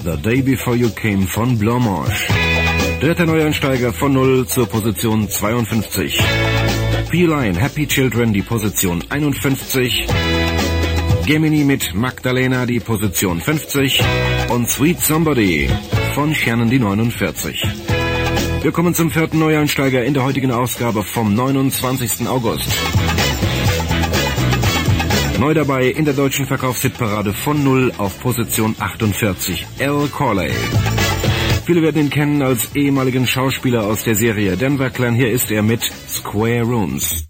The Day Before You Came von Blancmange. Dritter Neueinsteiger von 0 zur Position 52. P-Line, Happy Children, die Position 51. Gemini mit Magdalena, die Position 50. Und Sweet Somebody von Shannon, die 49. Wir kommen zum vierten Neueinsteiger in der heutigen Ausgabe vom 29. August. Neu dabei in der deutschen Verkaufshitparade von 0 auf Position 48, Al Corley. Viele werden ihn kennen als ehemaligen Schauspieler aus der Serie Denver Clan. Hier ist er mit Square Rooms.